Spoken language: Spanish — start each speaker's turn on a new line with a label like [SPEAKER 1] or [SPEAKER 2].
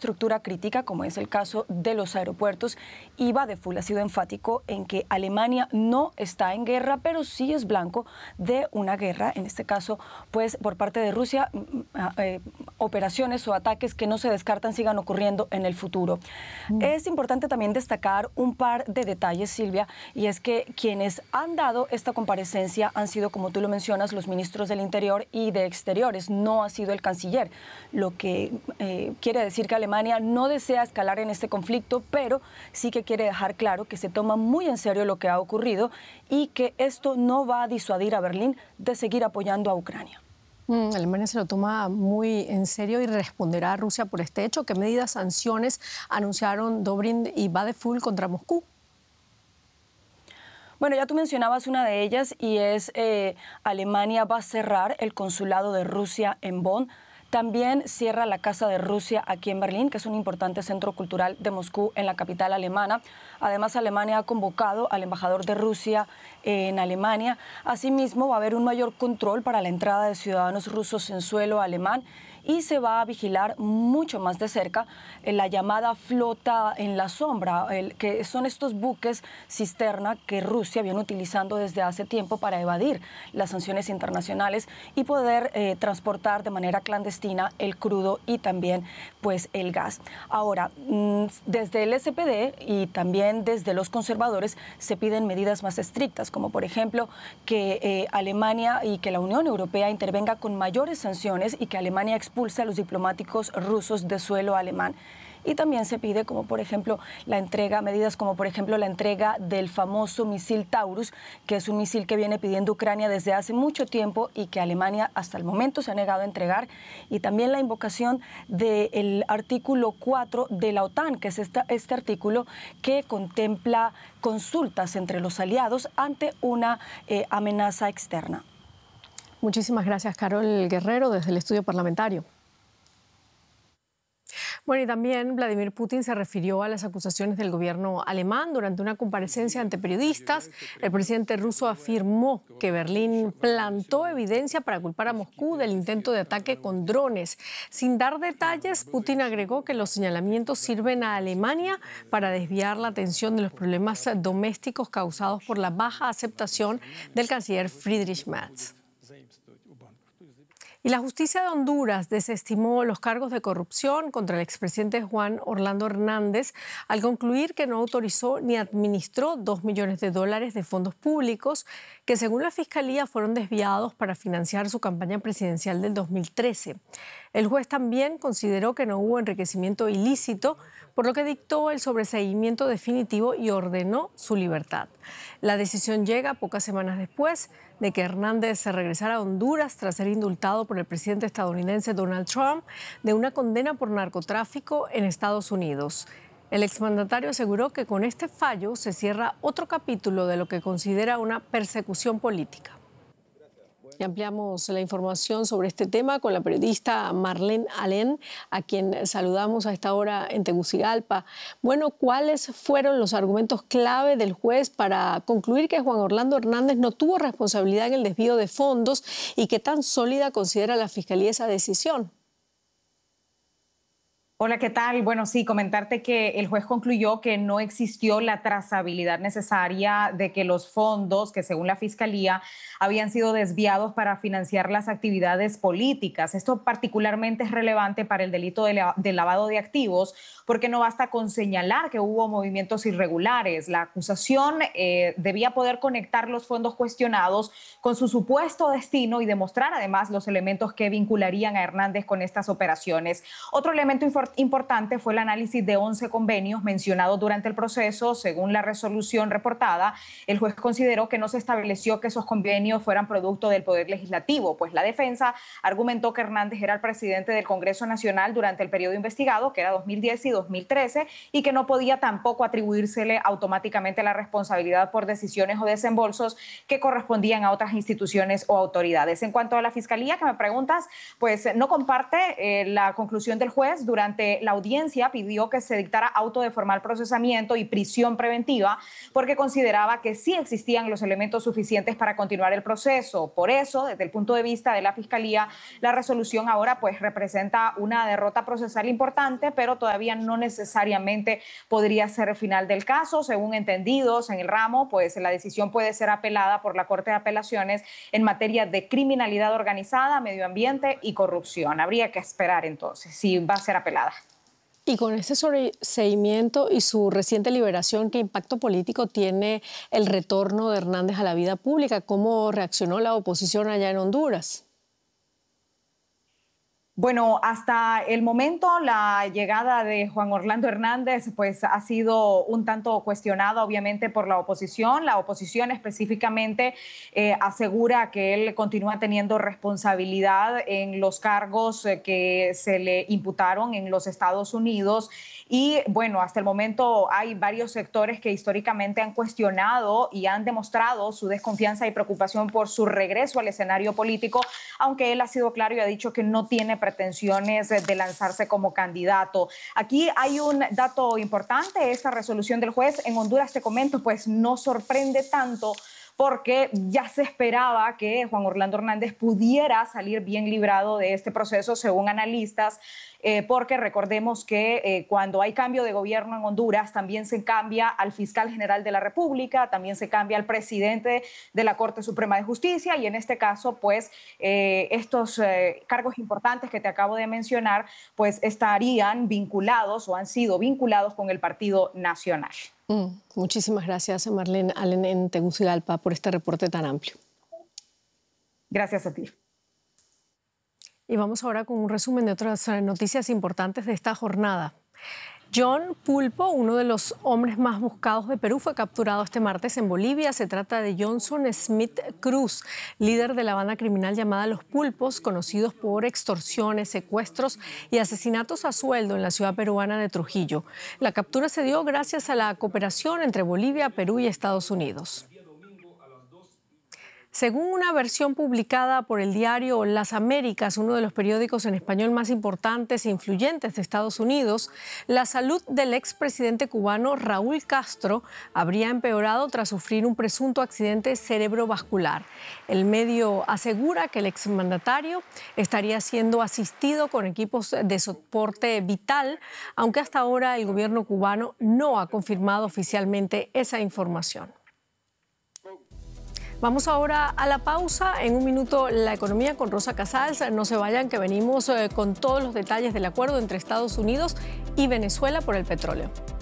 [SPEAKER 1] infraestructura crítica, como es el caso de los aeropuertos, y Vadeful ha sido enfático en que Alemania no está en guerra, pero sí es blanco de una guerra, en este caso, pues por parte de Rusia, operaciones o ataques que no se descartan sigan ocurriendo en el futuro. Es importante también destacar un par de detalles, Silvia, y es que quienes han dado esta comparecencia han sido, como tú lo mencionas, los ministros del Interior y de Exteriores, no ha sido el canciller, lo que quiere decir que Alemania no desea escalar en este conflicto, pero sí que quiere dejar claro que se toma muy en serio lo que ha ocurrido y que esto no va a disuadir a Berlín de seguir apoyando a Ucrania.
[SPEAKER 2] Alemania se lo toma muy en serio y responderá a Rusia por este hecho. ¿Qué medidas, sanciones anunciaron Dobrindt y Vadeful contra Moscú?
[SPEAKER 1] Bueno, ya tú mencionabas una de ellas y es Alemania va a cerrar el consulado de Rusia en Bonn. También cierra la Casa de Rusia aquí en Berlín, que es un importante centro cultural de Moscú en la capital alemana. Además, Alemania ha convocado al embajador de Rusia en Alemania. Asimismo, va a haber un mayor control para la entrada de ciudadanos rusos en suelo alemán y se va a vigilar mucho más de cerca la llamada flota en la sombra, que son estos buques cisterna que Rusia viene utilizando desde hace tiempo para evadir las sanciones internacionales y poder transportar de manera clandestina el crudo y también pues el gas. Ahora, desde el SPD y también desde los conservadores se piden medidas más estrictas, como por ejemplo que Alemania y que la Unión Europea intervenga con mayores sanciones y que Alemania expulse a los diplomáticos rusos de suelo alemán. Y también se pide, como por ejemplo, medidas como por ejemplo la entrega del famoso misil Taurus, que es un misil que viene pidiendo Ucrania desde hace mucho tiempo y que Alemania hasta el momento se ha negado a entregar. Y también la invocación del artículo 4 de la OTAN, que es este artículo que contempla consultas entre los aliados ante una amenaza externa.
[SPEAKER 2] Muchísimas gracias, Carol Guerrero, desde el estudio parlamentario. Bueno, y también Vladimir Putin se refirió a las acusaciones del gobierno alemán durante una comparecencia ante periodistas. El presidente ruso afirmó que Berlín plantó evidencia para culpar a Moscú del intento de ataque con drones. Sin dar detalles, Putin agregó que los señalamientos sirven a Alemania para desviar la atención de los problemas domésticos causados por la baja aceptación del canciller Friedrich Merz. Y la justicia de Honduras desestimó los cargos de corrupción contra el expresidente Juan Orlando Hernández al concluir que no autorizó ni administró $2 millones de fondos públicos que, según la Fiscalía, fueron desviados para financiar su campaña presidencial del 2013. El juez también consideró que no hubo enriquecimiento ilícito, por lo que dictó el sobreseimiento definitivo y ordenó su libertad. La decisión llega pocas semanas después de que Hernández se regresara a Honduras tras ser indultado por el presidente estadounidense Donald Trump de una condena por narcotráfico en Estados Unidos. El exmandatario aseguró que con este fallo se cierra otro capítulo de lo que considera una persecución política. Y ampliamos la información sobre este tema con la periodista Marlene Alén, a quien saludamos a esta hora en Tegucigalpa. Bueno, ¿cuáles fueron los argumentos clave del juez para concluir que Juan Orlando Hernández no tuvo responsabilidad en el desvío de fondos y qué tan sólida considera la Fiscalía esa decisión?
[SPEAKER 3] Hola, ¿qué tal? Bueno, sí, comentarte que el juez concluyó que no existió la trazabilidad necesaria de que los fondos, que según la Fiscalía, habían sido desviados para financiar las actividades políticas. Esto particularmente es relevante para el delito de lavado de activos, porque no basta con señalar que hubo movimientos irregulares. La acusación debía poder conectar los fondos cuestionados con su supuesto destino y demostrar además los elementos que vincularían a Hernández con estas operaciones. Otro elemento importante fue el análisis de 11 convenios mencionados durante el proceso. Según la resolución reportada, el juez consideró que no se estableció que esos convenios fueran producto del Poder Legislativo, pues la defensa argumentó que Hernández era el presidente del Congreso Nacional durante el periodo investigado, que era 2010 y 2013, y que no podía tampoco atribuírsele automáticamente la responsabilidad por decisiones o desembolsos que correspondían a otras instituciones o autoridades. En cuanto a la Fiscalía, que me preguntas, pues no comparte la conclusión del juez. Durante durante la audiencia pidió que se dictara auto de formal procesamiento y prisión preventiva porque consideraba que sí existían los elementos suficientes para continuar el proceso. Por eso, desde el punto de vista de la Fiscalía, la resolución ahora pues representa una derrota procesal importante, pero todavía no necesariamente podría ser el final del caso. Según entendidos en el ramo, pues la decisión puede ser apelada por la Corte de Apelaciones en materia de criminalidad organizada, medio ambiente y corrupción. Habría que esperar entonces si va a ser apelada.
[SPEAKER 2] Y con este sobreseimiento y su reciente liberación, ¿qué impacto político tiene el retorno de Hernández a la vida pública? ¿Cómo reaccionó la oposición allá en Honduras?
[SPEAKER 3] Bueno, hasta el momento la llegada de Juan Orlando Hernández pues ha sido un tanto cuestionada obviamente por la oposición. La oposición específicamente asegura que él continúa teniendo responsabilidad en los cargos que se le imputaron en los Estados Unidos. Y bueno, hasta el momento hay varios sectores que históricamente han cuestionado y han demostrado su desconfianza y preocupación por su regreso al escenario político, aunque él ha sido claro y ha dicho que no tiene pretensiones de lanzarse como candidato. Aquí hay un dato importante, esta resolución del juez en Honduras, te comento, pues no sorprende tanto porque ya se esperaba que Juan Orlando Hernández pudiera salir bien librado de este proceso, según analistas, porque recordemos que cuando hay cambio de gobierno en Honduras, también se cambia al fiscal general de la República, también se cambia al presidente de la Corte Suprema de Justicia, y en este caso, pues, estos cargos importantes que te acabo de mencionar, pues, estarían vinculados o han sido vinculados con el Partido Nacional.
[SPEAKER 2] Muchísimas gracias, Marlene Allen en Tegucigalpa, por este reporte tan amplio.
[SPEAKER 3] Gracias a ti.
[SPEAKER 2] Y vamos ahora con un resumen de otras noticias importantes de esta jornada. John Pulpo, uno de los hombres más buscados de Perú, fue capturado este martes en Bolivia. Se trata de Johnson Smith Cruz, líder de la banda criminal llamada Los Pulpos, conocidos por extorsiones, secuestros y asesinatos a sueldo en la ciudad peruana de Trujillo. La captura se dio gracias a la cooperación entre Bolivia, Perú y Estados Unidos. Según una versión publicada por el diario Las Américas, uno de los periódicos en español más importantes e influyentes de Estados Unidos, la salud del expresidente cubano Raúl Castro habría empeorado tras sufrir un presunto accidente cerebrovascular. El medio asegura que el exmandatario estaría siendo asistido con equipos de soporte vital, aunque hasta ahora el gobierno cubano no ha confirmado oficialmente esa información. Vamos ahora a la pausa. En un minuto, la economía con Rosa Casals. No se vayan, que venimos con todos los detalles del acuerdo entre Estados Unidos y Venezuela por el petróleo.